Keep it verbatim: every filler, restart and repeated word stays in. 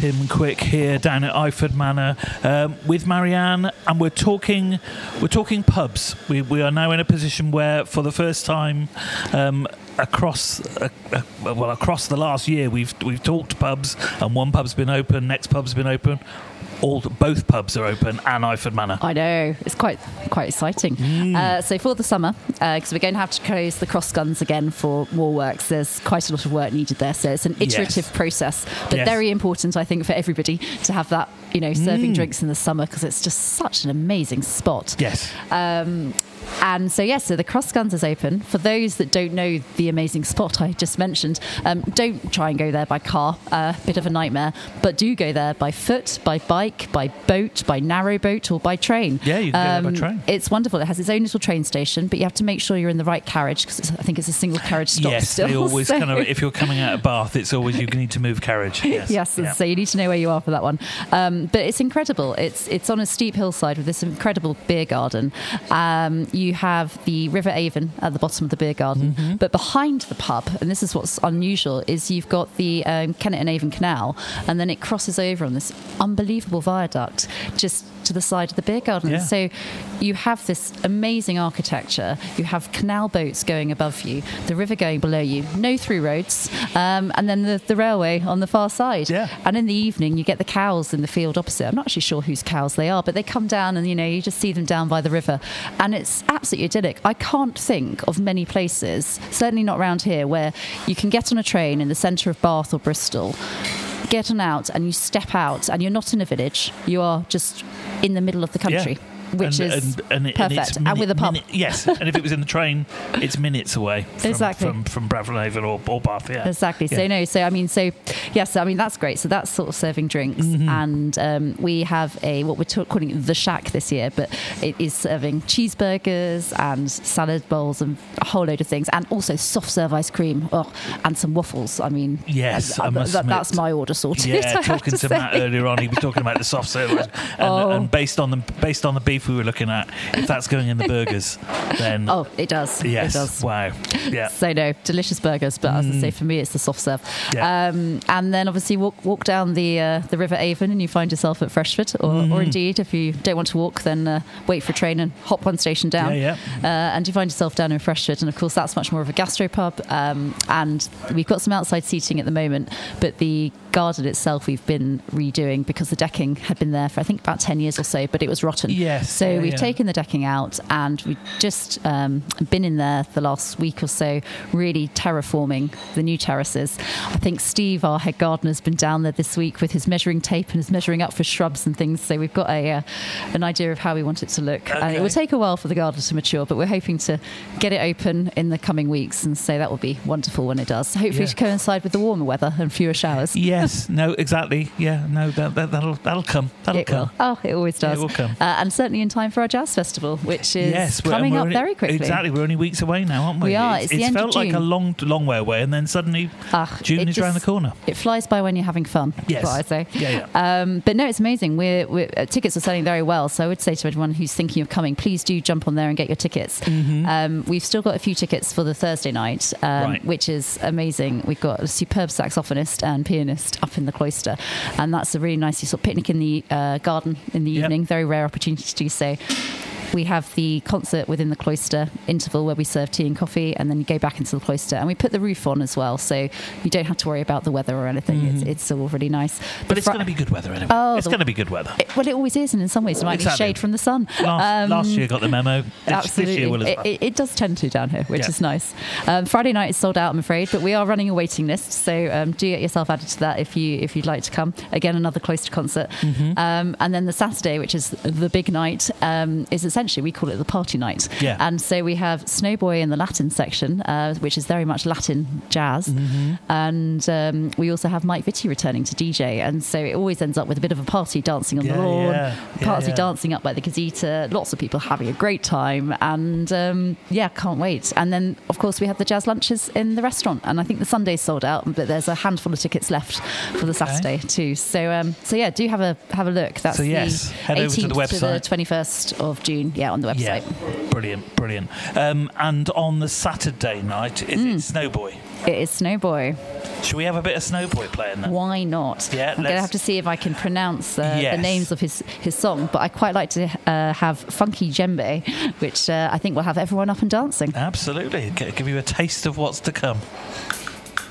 Tim Quick here down at Eyford Manor um, with Marianne, and we're talking we're talking pubs. We we are now in a position where, for the first time um, across uh, uh, well across the last year, we've we've talked pubs, and one pub's been open, next pub's been open. All both pubs are open, and Eyford Manor. I know, it's quite quite exciting. Mm. Uh, so for the summer, because uh, we're going to have to close the cross guns again for war works, there's quite a lot of work needed there. So it's an iterative yes. process, but yes. very important, I think, for everybody to have that, you know, serving mm. drinks in the summer, because it's just such an amazing spot. Yes. Um, And so, yes, so the Cross Guns is open. For those that don't know the amazing spot I just mentioned, um, don't try and go there by car, a uh, bit of a nightmare, but do go there by foot, by bike, by boat, by narrow boat, or by train. Yeah, you can um, go there by train. It's wonderful. It has its own little train station, but you have to make sure you're in the right carriage, because I think it's a single carriage stop yes, still. They always so. kind of, if you're coming out of Bath, it's always you need to move carriage. Yes, yes yeah. So you need to know where you are for that one. Um, but it's incredible. It's, it's on a steep hillside with this incredible beer garden. Um, you have the River Avon at the bottom of the beer garden, mm-hmm. but behind the pub, and this is what's unusual, is you've got the um, Kennet and Avon Canal, and then it crosses over on this unbelievable viaduct just to the side of the beer garden. Yeah. So you have this amazing architecture, you have canal boats going above you, the river going below you, no through roads, um, and then the, the railway on the far side. Yeah. And in the evening you get the cows in the field opposite. I'm not actually sure whose cows they are, but they come down and, you know, you just see them down by the river, and it's absolutely idyllic. I can't think of many places, certainly not around here, where you can get on a train in the centre of Bath or Bristol, get on out, and you step out, and you're not in a village, you are just in the middle of the country. Yeah. Which and, is and, and, perfect, and, and with a pub. Minute, yes, and if it was in the train, it's minutes away from, exactly. from, from Bradford or, or Bath. Yeah, exactly. Yeah. So no, so I mean, so yes, I mean that's great. So that's sort of serving drinks, mm-hmm. and um, we have a what we're t- calling the Shack this year, but it is serving cheeseburgers and salad bowls and a whole load of things, and also soft serve ice cream, oh, and some waffles. I mean, yes, I, I must th- that's my order sorted. Yeah, I talking to, to Matt earlier on, he was talking about the soft serve, and, oh. and based on the based on the beef we were looking at. If that's going in the burgers, then oh, it does. Yes, it does. Wow. Yeah. So no, delicious burgers, but mm. as I say, for me, it's the soft serve. Yeah. Um, and then obviously walk walk down the uh, the River Avon, and you find yourself at Freshford, or, mm. or indeed, if you don't want to walk, then uh, wait for a train and hop one station down. Yeah, yeah. Uh, and you find yourself down in Freshford, and of course, that's much more of a gastropub. Um, and we've got some outside seating at the moment, but the garden itself we've been redoing because the decking had been there for I think about ten years or so, but it was rotten. Yes. So yeah, we've yeah. taken the decking out, and we've just um, been in there the last week or so, really terraforming the new terraces. I think Steve, our head gardener, has been down there this week with his measuring tape and is measuring up for shrubs and things. So we've got a uh, an idea of how we want it to look. Okay. And it will take a while for the garden to mature, but we're hoping to get it open in the coming weeks, and so that will be wonderful when it does. Hopefully yeah. to coincide with the warmer weather and fewer showers. Yes, no, exactly. Yeah, no, that, that, that'll that'll come. That'll it come. Will. Oh, it always does. It will come. Uh, and certainly in time for our jazz festival, which is yes, coming up only, very quickly. Exactly, we're only weeks away now, aren't we? We are. It's, It's the it's end felt of June. like a long, long way away, and then suddenly Ugh, June is just, around the corner. It flies by when you're having fun. Yes, that's what I say. Yeah, yeah. Um, but no, it's amazing. We're, we're uh, tickets are selling very well, so I would say to everyone who's thinking of coming, please do jump on there and get your tickets. Mm-hmm. Um, we've still got a few tickets for the Thursday night, um, right. which is amazing. We've got a superb saxophonist and pianist up in the cloister, and that's a really nice sort of picnic in the uh, garden in the yep. evening. Very rare opportunity to do so. We have the concert within the cloister interval where we serve tea and coffee, and then you go back into the cloister, and we put the roof on as well, so you don't have to worry about the weather or anything. Mm-hmm. It's, it's all really nice. But the it's fr- going to be good weather anyway. Oh, it's the, going to be good weather. It, well, it always is, and in some ways it might exactly. be shade from the sun. Last, um, last year got the memo. This, absolutely. This year will as well. It, it, it does tend to down here, which yeah. is nice. Um, Friday night is sold out, I'm afraid, but we are running a waiting list, so um, do get yourself added to that if you if you'd like to come. Again, another cloister concert. Mm-hmm. Um, and then the Saturday, which is the big night, um, is essentially, we call it the party night. Yeah. And so we have Snowboy in the Latin section, uh, which is very much Latin jazz. Mm-hmm. And um, we also have Mike Vitti returning to D J. And so it always ends up with a bit of a party, dancing on yeah, the lawn, yeah, yeah, party yeah. dancing up by the Gazeta, lots of people having a great time. And um, yeah, can't wait. And then, of course, we have the jazz lunches in the restaurant. And I think the Sunday's sold out, but there's a handful of tickets left for the Saturday okay. too. So um, so yeah, do have a have a look. That's so yes, the head over to the website. To the twenty-first of June, yeah, on the website. Yeah. Brilliant, brilliant. Um, and on the Saturday night, is mm. it Snowboy? It is Snowboy. Should we have a bit of Snowboy playing then? Why not? Yeah, I'm going to have to see if I can pronounce uh, yes. the names of his, his song, but I quite like to uh, have Funky Djembe, which uh, I think will have everyone up and dancing. Absolutely. G- give you a taste of what's to come.